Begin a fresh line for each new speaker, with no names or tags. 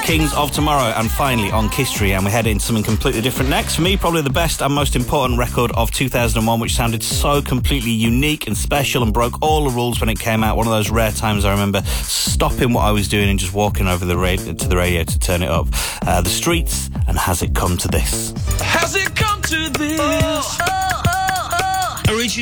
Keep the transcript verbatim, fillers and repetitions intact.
Kings of Tomorrow, and finally on Kiss Tree, and we head into something completely different next. For me, probably the best and most important record of two thousand one, which sounded so completely unique and special and broke all the rules when it came out. One of those rare times I remember stopping what I was doing and just walking over the radio, to the radio to turn it up. Uh, the Streets, and Has It Come to This?
Has it come to this?
Oh, oh, oh, oh.